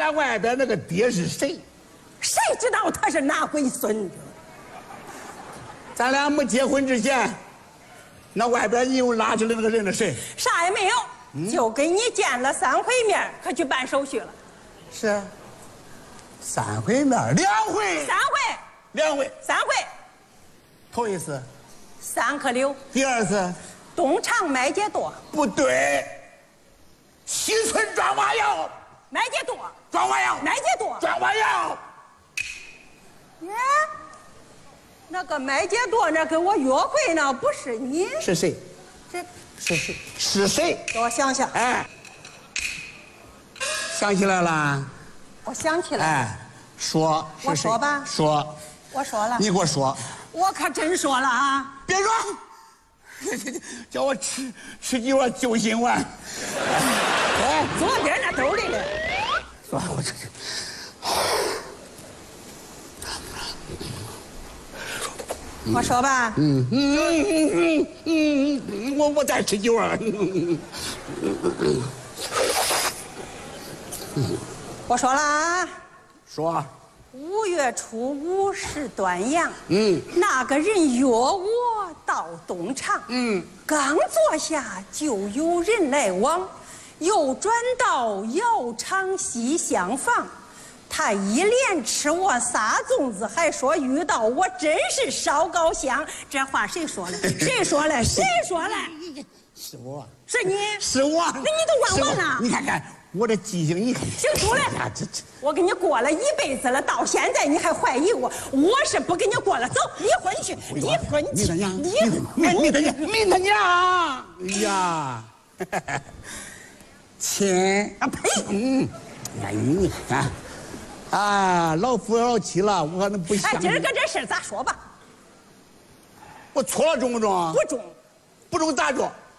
咱外边那个爹是谁？ 谁知道他是哪龟孙子？ 咱俩没结婚之前，那外边你又拉出来那个人是谁？ 啥也没有，就跟你见了3回面，可去办手续了。 是，3回面，2回，3回，2回 ，3回。 头一次 3棵柳， 第2次东厂麦秸垛。 不对，西村庄娃窑， 麦秸垛， 庄娃窑， 麦秸垛， 庄娃窑。 耶，那个麦秸垛那跟我约会呢，不是你？ 是谁？ 这是谁？是谁？ 给我想想。 哎，想起来了。 我想起来了。 哎，说是谁？ 我说吧。 说。 我说了。 你给我说。 我可真说了啊！ 别说，叫我吃几碗救心丸。 哎，左边那兜里的。 说，我这。 我说吧。 我再吃几碗。 我说了啊。 说。 5月初5是端阳。那个人约我到东厂。刚坐下就有人来往，又转到窑厂西厢房。他一连吃我仨粽子，还说遇到我真是烧高香。这话谁说的？谁说的？谁说的？ 是我。 是你？ 是我。 那你都忘了？ 你看看我这记性，你看。 姓朱嘞！我跟你过了1辈子了，到现在你还怀疑我？我是不跟你过了，走，离婚去！离婚去！ 你他娘！哎呀，亲啊呸！哎你看。啊，老夫老妻了，我可能不想。 哎，今儿个这事咋说吧？ 我错了，中不中？ 不中。 不中咋中？